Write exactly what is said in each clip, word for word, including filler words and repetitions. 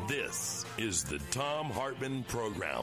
This is the Thom Hartmann Program.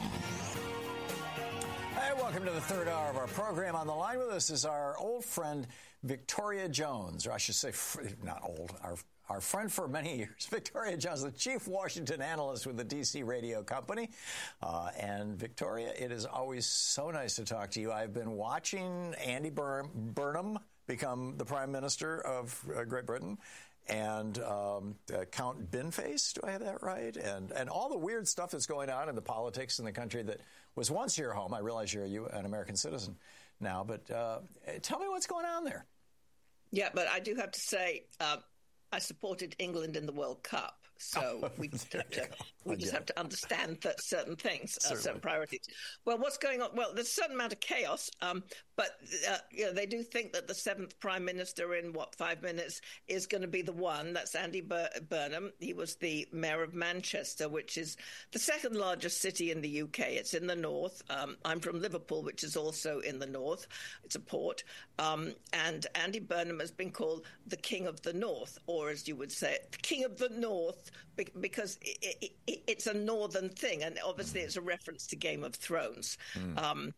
Hey, welcome to the third hour of our program. On the line with us is our old friend, Victoria Jones, or I should say, not old, our Our friend for many years, Victoria Jones, the chief Washington analyst with the D C radio company. Uh, and Victoria, it is always so nice to talk to you. I've been watching Andy Bur- Burnham become the prime minister of uh, Great Britain, and um, uh, Count Binface, do I have that right? And and all the weird stuff that's going on in the politics in the country that was once your home. I realize you're a, an American citizen now, but uh, tell me what's going on there. Yeah, but I do have to say, uh, I supported England in the World Cup, so we just have to we just have to understand that certain things, uh, certain priorities. Well, what's going on? Well, there's a certain amount of chaos, um, but uh, you know, they do think that the seventh prime minister in what five minutes is going to be the one. That's Andy Bur- Burnham. He was the mayor of Manchester, which is the second largest city in the U K. It's in the north. Um, I'm from Liverpool, which is also in the north. It's a port, um, and Andy Burnham has been called the King of the North, or as you would say, the King of the North, because it, it, it's a northern thing, and obviously it's a reference to Game of Thrones. Mm. Um,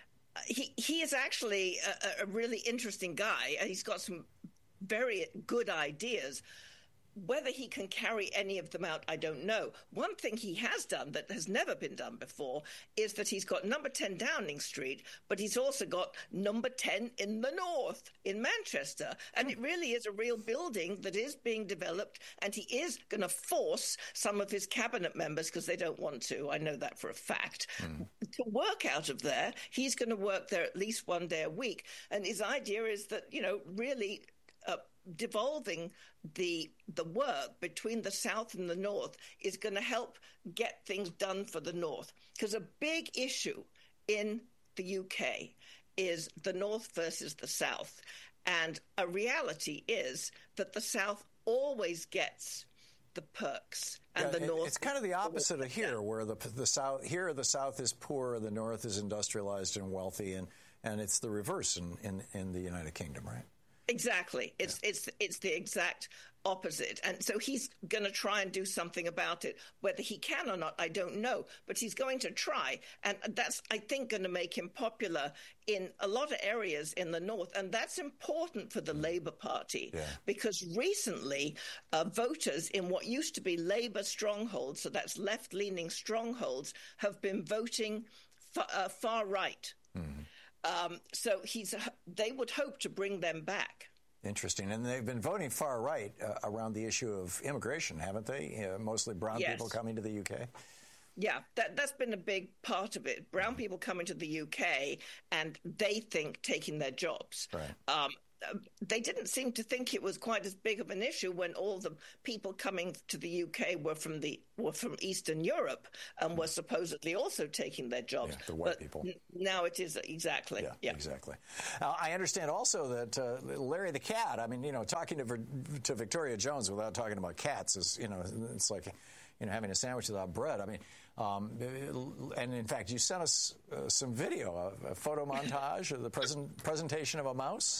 he he is actually a, a really interesting guy, and he's got some very good ideas. Whether he can carry any of them out, I don't know. One thing he has done that has never been done before is that he's got number ten Downing Street, but he's also got number ten in the north, in Manchester. And it really is a real building that is being developed, and he is going to force some of his cabinet members, because they don't want to, I know that for a fact, mm. to work out of there. He's going to work there at least one day a week. And his idea is that, you know, really uh, devolving the the work between the South and the North is going to help get things done for the North. Because a big issue in the U K is the North versus the South. And a reality is that the South always gets the perks. And yeah, the it, North it's kind of the opposite of here, where the the South here the South is poor, the North is industrialized and wealthy, and, and it's the reverse in, in, in the United Kingdom, right? Exactly. It's yeah. it's it's the exact opposite. And so he's going to try and do something about it. Whether he can or not, I don't know. But he's going to try. And that's, I think, going to make him popular in a lot of areas in the North. And that's important for the mm. Labour Party, yeah. because recently uh, voters in what used to be Labour strongholds, so that's left-leaning strongholds, have been voting fa- uh, far right. Mm. Um, so he's. They would hope to bring them back. Interesting. And they've been voting far right uh, around the issue of immigration, haven't they? Uh, mostly brown yes. people coming to the U K. Yeah, that, that's been a big part of it. Brown mm. people coming to the U K, and they think taking their jobs. Right. Um, they didn't seem to think it was quite as big of an issue when all the people coming to the U K were from the were from Eastern Europe and were supposedly also taking their jobs. Yeah, the white but people. N- now it is exactly. Yeah, yeah. exactly. Uh, I understand also that uh, Larry the cat. I mean, you know, talking to to Victoria Jones without talking about cats is, you know, it's like, you know, having a sandwich without bread. I mean, um, and in fact, you sent us uh, some video, a, a photo montage of the present presentation of a mouse.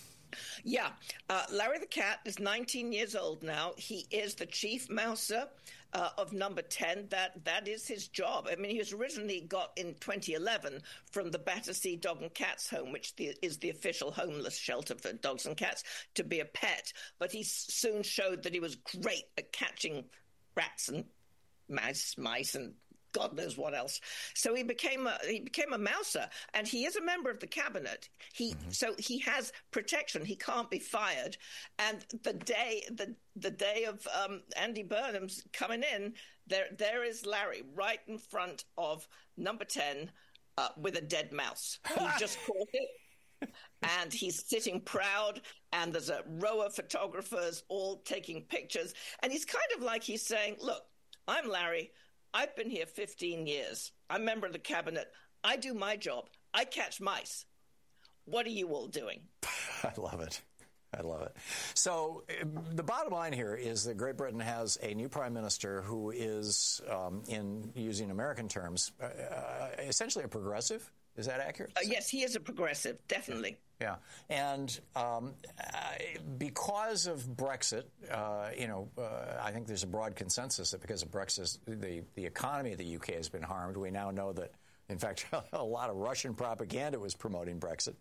Yeah. Uh, Larry the cat is nineteen years old now. He is the chief mouser uh, of number ten. That That is his job. I mean, he was originally got in twenty eleven from the Battersea Dog and Cats Home, which the, is the official homeless shelter for dogs and cats, to be a pet. But he soon showed that he was great at catching rats and mice, mice and God knows what else. So he became a he became a mouser, and he is a member of the cabinet. He mm-hmm. so he has protection. He can't be fired. And the day the the day of um, Andy Burnham's coming in, there there is Larry right in front of number ten uh, with a dead mouse. He just caught it. And he's sitting proud, and there's a row of photographers all taking pictures. And he's kind of like he's saying, look, I'm Larry. I've been here fifteen years. I'm a member of the cabinet. I do my job. I catch mice. What are you all doing? I love it. I love it. So the bottom line here is that Great Britain has a new prime minister who is, um, in using American terms, uh, essentially a progressive. Is that accurate? Uh, yes, he is a progressive, definitely. Yeah, and um, uh, because of Brexit, uh, you know, uh, I think there's a broad consensus that because of Brexit, the, the economy of the U K has been harmed. We now know that, in fact, a lot of Russian propaganda was promoting Brexit.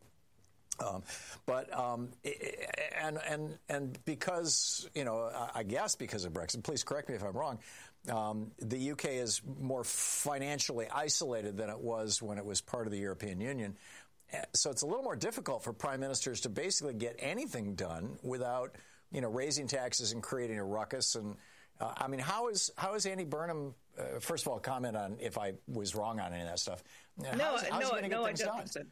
Um, but um, and and and because you know, I guess because of Brexit, please correct me if I'm wrong. Um, the U K is more financially isolated than it was when it was part of the European Union. So it's a little more difficult for prime ministers to basically get anything done without, you know, raising taxes and creating a ruckus. And uh, I mean, how is how is Andy Burnham? Uh, first of all, comment on if I was wrong on any of that stuff. How no, is, how's no, he no, get I things don't done? think so.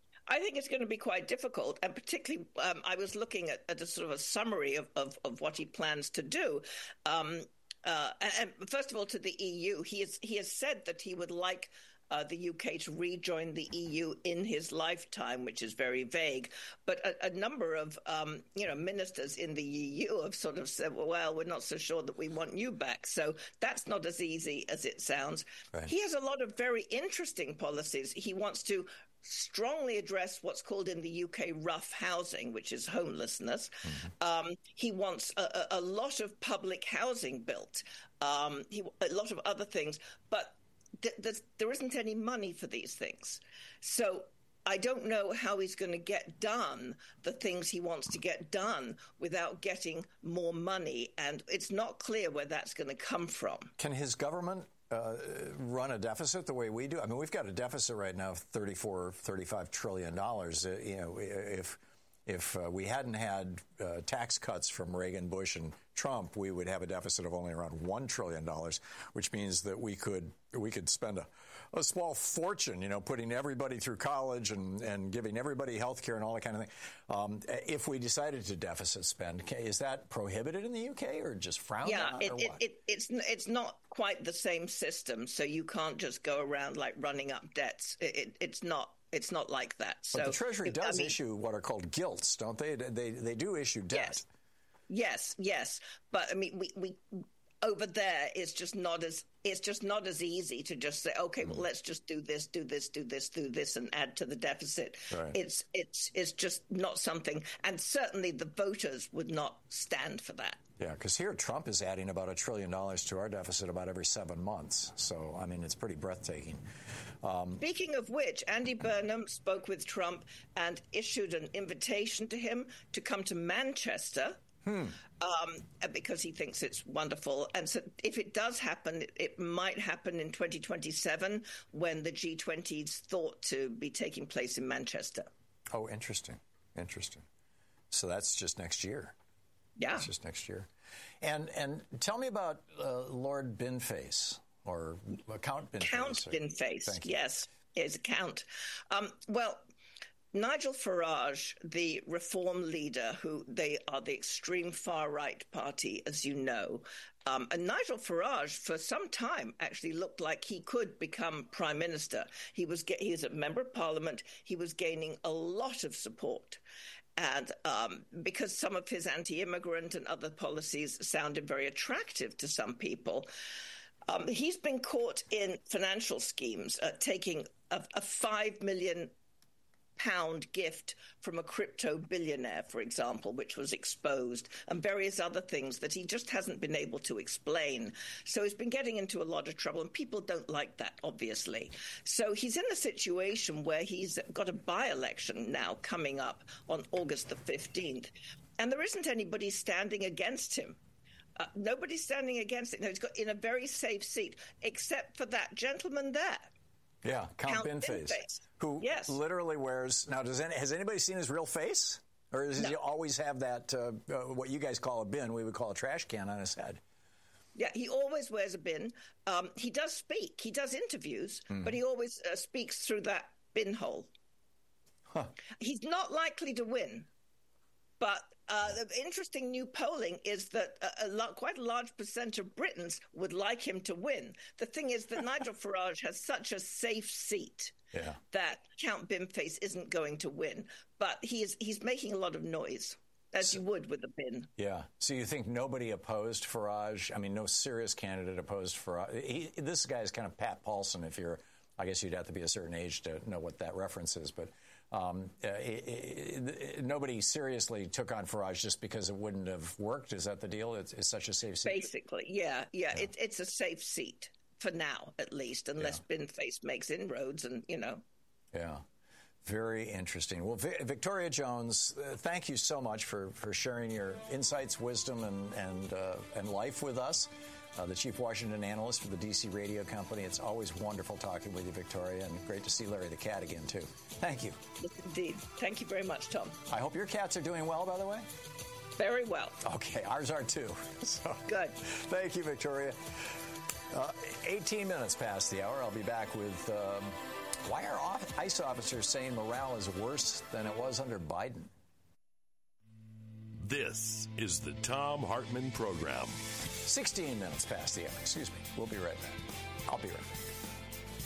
I think it's going to be quite difficult, and particularly, um, I was looking at, at a sort of a summary of, of, of what he plans to do. Um, uh, and, and first of all, to the E U, he has he has said that he would like Uh, the U K to rejoin the E U in his lifetime, which is very vague. But a, a number of, um, you know, ministers in the E U have sort of said, well, we're not so sure that we want you back. So that's not as easy as it sounds. Right. He has a lot of very interesting policies. He wants to strongly address what's called in the U K rough housing, which is homelessness. Mm-hmm. Um, he wants a, a lot of public housing built, um, he, a lot of other things. But Th- there isn't any money for these things. So I don't know how he's going to get done the things he wants to get done without getting more money. And it's not clear where that's going to come from. Can his government uh, run a deficit the way we do? I mean, we've got a deficit right now of thirty-four, thirty-five trillion dollars. Uh, you know, if If uh, we hadn't had uh, tax cuts from Reagan, Bush, and Trump, we would have a deficit of only around one trillion dollars, which means that we could we could spend a, a small fortune, you know, putting everybody through college and, and giving everybody health care and all that kind of thing. Um, if we decided to deficit spend, is that prohibited in the U K or just frowned yeah, on? Yeah, it, it, it, it's, it's not quite the same system, so you can't just go around like running up debts. It, it, it's not. It's not like that. But so, the Treasury does I mean, issue what are called gilts, don't they? They they do issue debt. Yes, yes, yes. But I mean, we, we over there it's just not as it's just not as easy to just say, okay, well, let's just do this, do this, do this, do this, and add to the deficit. Right. It's it's it's just not something, and certainly the voters would not stand for that. Yeah, because here Trump is adding about a trillion dollars to our deficit about every seven months. So, I mean, it's pretty breathtaking. Um, Speaking of which, Andy Burnham spoke with Trump and issued an invitation to him to come to Manchester hmm. um, because he thinks it's wonderful. And so if it does happen, it, it might happen in twenty twenty-seven when the G twenty is thought to be taking place in Manchester. Oh, interesting. Interesting. So that's just next year. Yeah. It's just next year. And and tell me about uh, Lord Binface, or Count Binface. Count Binface, yes, is a count. Um, well, Nigel Farage, the Reform leader, who they are the extreme far-right party, as you know, um, and Nigel Farage, for some time, actually looked like he could become prime minister. He was he was a member of parliament. He was gaining a lot of support. And um, because some of his anti-immigrant and other policies sounded very attractive to some people, um, he's been caught in financial schemes, uh, taking a, a five million pound gift from a crypto billionaire, for example, which was exposed, and various other things that he just hasn't been able to explain. So he's been getting into a lot of trouble, and people don't like that, obviously. So he's in a situation where he's got a by-election now coming up on August the fifteenth, and there isn't anybody standing against him. Uh, nobody's standing against it. No, he's got in a very safe seat, except for that gentleman there. Yeah, Count, Count Binface, Binface, who yes. literally wears. Now, does any, has anybody seen his real face, or does no. he always have that uh, uh, what you guys call a bin, we would call a trash can on his head? Yeah, he always wears a bin. Um, he does speak. He does interviews, mm. but he always uh, speaks through that bin hole. Huh. He's not likely to win, but uh, the interesting new polling is that a, a lot, quite a large percent of Britons would like him to win. The thing is that Nigel Farage has such a safe seat yeah. that Count Binface isn't going to win, but he is, he's making a lot of noise, as so, you would with a bin. Yeah. So you think nobody opposed Farage? I mean, no serious candidate opposed Farage. He, this guy is kind of Pat Paulson if you're I guess you'd have to be a certain age to know what that reference is, but um, uh, it, it, it, nobody seriously took on Farage just because it wouldn't have worked. Is that the deal? It's, it's such a safe seat? Basically, yeah, yeah. yeah. It, it's a safe seat for now, at least, unless yeah. Bin-Face makes inroads and, you know. Yeah. Very interesting. Well, v- Victoria Jones, uh, thank you so much for, for sharing your insights, wisdom, and and, uh, and life with us. Uh, the Chief Washington Analyst for the D C Radio Company. It's always wonderful talking with you, Victoria, and great to see Larry the cat again, too. Thank you. Yes, indeed. Thank you very much, Tom. I hope your cats are doing well, by the way. Very well. Okay, ours are, too. So, good. Thank you, Victoria. Uh, eighteen minutes past the hour. I'll be back with... Um, Why are ICE officers saying morale is worse than it was under Biden? This is the Thom Hartmann Program. sixteen minutes past the hour. Excuse me. We'll be right back. I'll be right back.